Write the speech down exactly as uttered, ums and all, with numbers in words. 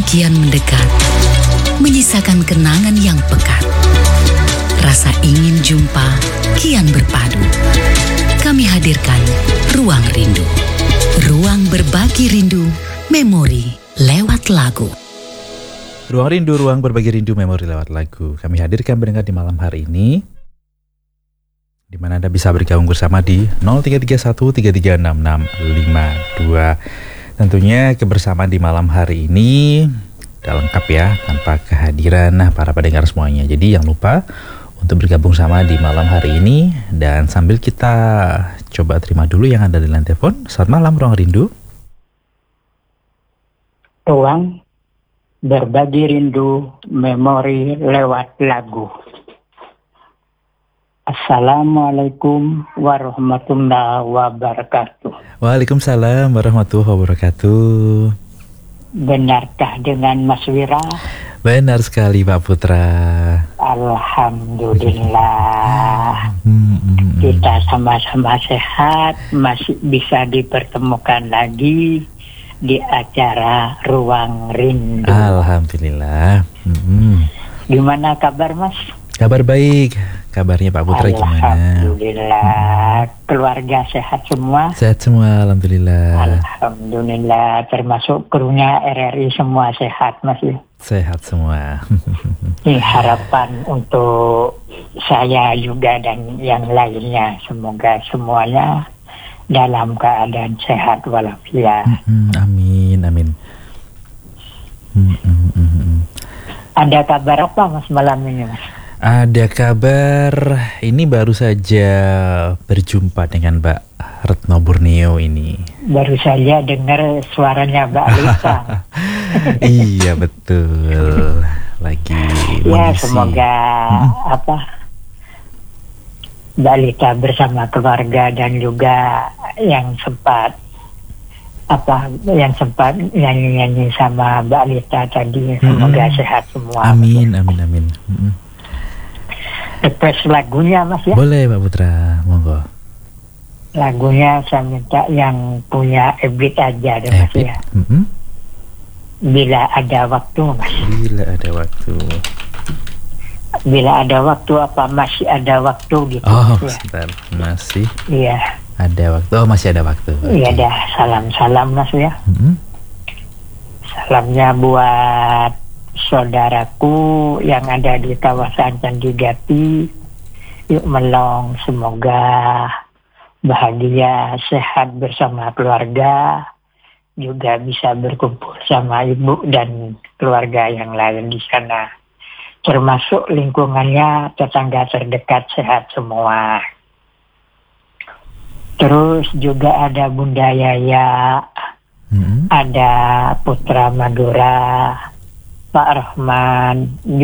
kian mendekat, menyisakan kenangan yang pekat. Rasa ingin jumpa kian berpadu. Kami hadirkan Ruang Rindu. Ruang berbagi rindu, memori lewat lagu. Ruang Rindu, ruang berbagi rindu, memori lewat lagu. Kami hadirkan pendengar di malam hari ini, di mana Anda bisa bergabung bersama di nol tiga tiga satu tiga tiga enam enam lima dua. Tentunya kebersamaan di malam hari ini tidak lengkap ya tanpa kehadiran para pendengar semuanya. Jadi jangan lupa untuk bergabung sama di malam hari ini. Dan sambil kita coba terima dulu yang ada di line telepon. Selamat malam Ruang Rindu. Ruang berbagi rindu, memori lewat lagu. Assalamualaikum warahmatullahi wabarakatuh. Waalaikumsalam warahmatullahi wabarakatuh. Benarkah dengan Mas Wira? Benar sekali Pak Putra. Alhamdulillah. Hmm, hmm, hmm. Kita sama-sama sehat, masih bisa dipertemukan lagi di acara Ruang Rindu. Alhamdulillah. Hmm. Gimana kabar Mas? Kabar baik. Kabarnya Pak Putra gimana? Alhamdulillah. Keluarga sehat semua? Sehat semua, alhamdulillah. Alhamdulillah. Termasuk krunya R R I semua sehat Mas ya? Sehat semua. Ini harapan untuk saya juga dan yang lainnya. Semoga semuanya dalam keadaan sehat walafiat. Mm-mm, amin, amin. Mm-mm. Ada kabar apa Mas malam ini Mas? Ada kabar, ini baru saja berjumpa dengan Mbak Retno Borneo ini. Baru saja dengar suaranya Mbak Lisa. Iya betul, lagi Ya mengisi. semoga Mm-mm. apa Mbak Lita bersama keluarga dan juga yang sempat apa yang sempat nyanyi-nyanyi sama Mbak Lita tadi, semoga Mm-mm. sehat semua. Amin, amin, amin. Mm-mm. Request lagunya Mas ya? Boleh Pak Putra, monggo. Lagunya saya minta yang punya Ebit aja deh Mas Ebit. ya. Mm-mm. Bila ada waktu Mas. Bila ada waktu. Bila ada waktu apa masih ada waktu gitu Oh, Mas ya. sebentar. Masih Iya. ada waktu. Oh, masih ada waktu. Iya Oke. dah, salam-salam Mas ya. Mm-mm. Salamnya buat saudaraku yang ada di kawasan Candigati. Yuk Melong, semoga bahagia, sehat bersama keluarga. Juga bisa berkumpul sama ibu dan keluarga yang lain di sana. Termasuk lingkungannya, tetangga terdekat sehat semua. Terus juga ada Bunda Yaya, Mm-mm. ada Putra Madura, Pak Rahman,